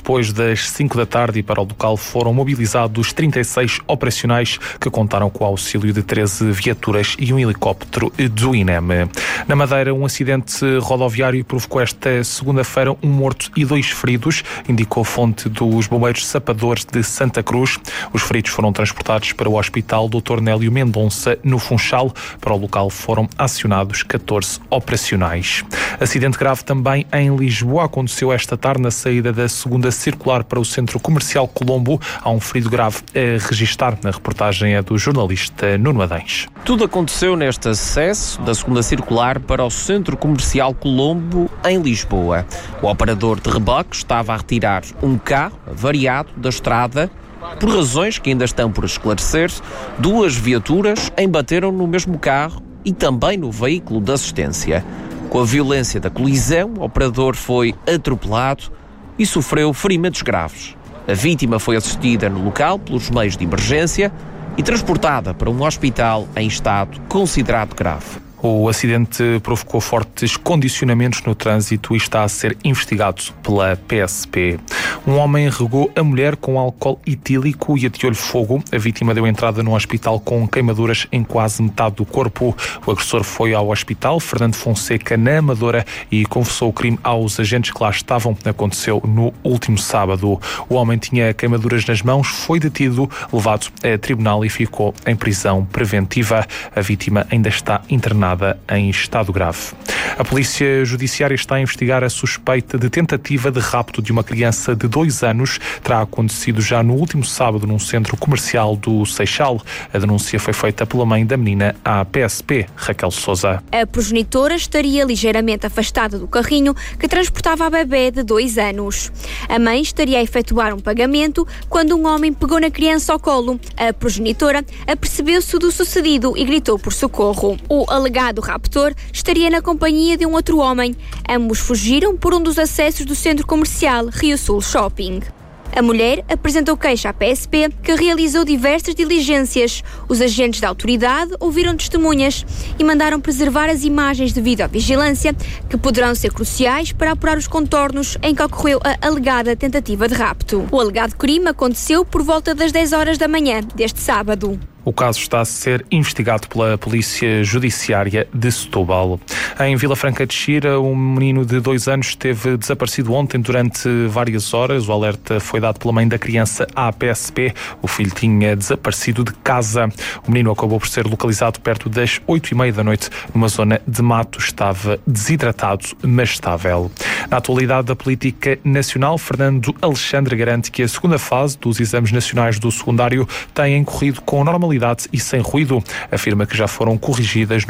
depois das 5 da tarde, e para o local foram mobilizados 36 operacionais que contaram com o auxílio de 13 viaturas e um helicóptero do INEM. Na Madeira, um acidente rodoviário provocou esta segunda-feira um morto e 2 feridos, indicou fonte dos bombeiros sapadores de Santa Cruz. Os feridos foram transportados para o Hospital Dr. Nélio Mendonça, no Funchal. Para o local foram acionados 14 operacionais. Acidente grave também em Lisboa. Aconteceu esta tarde na saída da segunda circular para o Centro Comercial Colombo. Há um ferido grave a registar. Na reportagem é do jornalista Nuno Adães. Tudo aconteceu neste acesso da segunda circular para o Centro Comercial Colombo, em Lisboa. O operador de reboque estava a retirar um carro variado da estrada. Por razões que ainda estão por esclarecer, 2 viaturas embateram no mesmo carro e também no veículo de assistência. Com a violência da colisão, o operador foi atropelado e sofreu ferimentos graves. A vítima foi assistida no local pelos meios de emergência e transportada para um hospital em estado considerado grave. O acidente provocou fortes condicionamentos no trânsito e está a ser investigado pela PSP. Um homem regou a mulher com álcool etílico e ateou-lhe fogo. A vítima deu entrada no hospital com queimaduras em quase metade do corpo. O agressor foi ao hospital Fernando Fonseca, na Amadora, e confessou o crime aos agentes que lá estavam. Aconteceu no último sábado. O homem tinha queimaduras nas mãos, foi detido, levado a tribunal e ficou em prisão preventiva. A vítima ainda está internada em estado grave. A Polícia Judiciária está a investigar a suspeita de tentativa de rapto de uma criança de 2 anos. Terá acontecido já no último sábado num centro comercial do Seixal. A denúncia foi feita pela mãe da menina à PSP, Raquel Sousa. A progenitora estaria ligeiramente afastada do carrinho que transportava a bebê de 2 anos. A mãe estaria a efetuar um pagamento quando um homem pegou na criança ao colo. A progenitora apercebeu-se do sucedido e gritou por socorro. O alegado raptor estaria na companhia de um outro homem. Ambos fugiram por um dos acessos do centro comercial Rio Sul Shopping. A mulher apresentou queixa à PSP, que realizou diversas diligências. Os agentes da autoridade ouviram testemunhas e mandaram preservar as imagens de videovigilância, que poderão ser cruciais para apurar os contornos em que ocorreu a alegada tentativa de rapto. O alegado crime aconteceu por volta das 10 horas da manhã deste sábado. O caso está a ser investigado pela Polícia Judiciária de Setúbal. Em Vila Franca de Xira, um menino de 2 anos esteve desaparecido ontem durante várias horas. O alerta foi dado pela mãe da criança à PSP. O filho tinha desaparecido de casa. O menino acabou por ser localizado perto das 8h30 da noite, numa zona de mato. Estava desidratado, mas estável. Na atualidade da política nacional, Fernando Alexandre garante que a segunda fase dos exames nacionais do secundário tem corrido com normalidade e sem ruído. Afirma que já foram corrigidas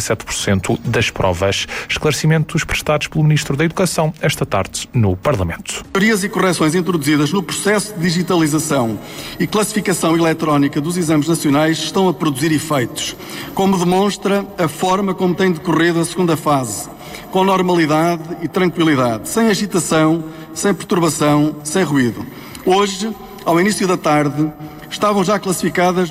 97% das provas. Esclarecimentos prestados pelo Ministro da Educação esta tarde no Parlamento. Melhorias e correções introduzidas no processo de digitalização e classificação eletrónica dos exames nacionais estão a produzir efeitos, como demonstra a forma como tem decorrido a segunda fase, com normalidade e tranquilidade, sem agitação, sem perturbação, sem ruído. Hoje, ao início da tarde, estavam já classificadas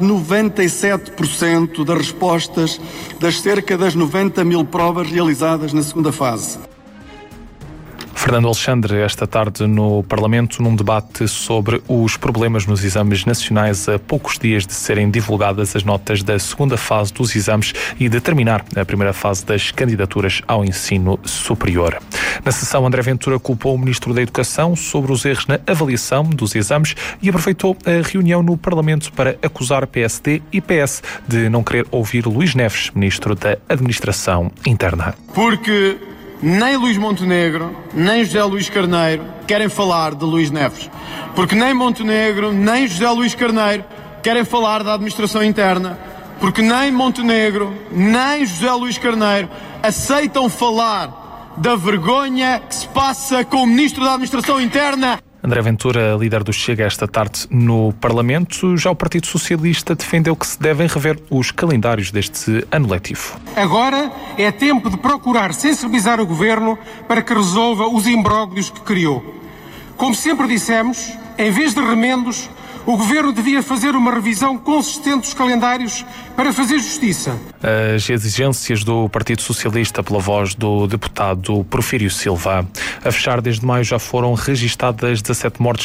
97% das respostas das cerca das 90 mil provas realizadas na segunda fase. Fernando Alexandre, esta tarde no Parlamento, num debate sobre os problemas nos exames nacionais, a poucos dias de serem divulgadas as notas da segunda fase dos exames e de terminar a primeira fase das candidaturas ao ensino superior. Na sessão, André Ventura culpou o Ministro da Educação sobre os erros na avaliação dos exames e aproveitou a reunião no Parlamento para acusar PSD e PS de não querer ouvir Luís Neves, Ministro da Administração Interna. Porque nem Luís Montenegro, nem José Luís Carneiro querem falar de Luís Neves. Porque nem Montenegro, nem José Luís Carneiro querem falar da administração interna. Porque nem Montenegro, nem José Luís Carneiro aceitam falar da vergonha que se passa com o Ministro da Administração Interna. André Ventura, líder do Chega, esta tarde no Parlamento. Já o Partido Socialista defendeu que se devem rever os calendários deste ano letivo. Agora é tempo de procurar sensibilizar o Governo para que resolva os imbróglios que criou. Como sempre dissemos, em vez de remendos, o Governo devia fazer uma revisão consistente dos calendários para fazer justiça. As exigências do Partido Socialista pela voz do deputado Porfírio Silva. A fechar, desde maio já foram registadas 17 mortes